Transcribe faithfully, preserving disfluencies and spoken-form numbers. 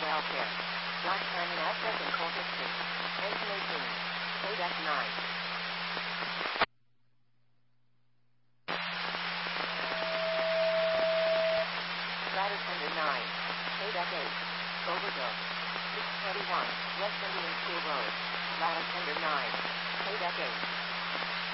Welfare. Black Canyon Access and Corpus Street. Engine eighteen. K nine. Ladder Tender nine. K eight. Overbook. six twenty-one. West Indian School Road. Ladder Tender nine. K eight.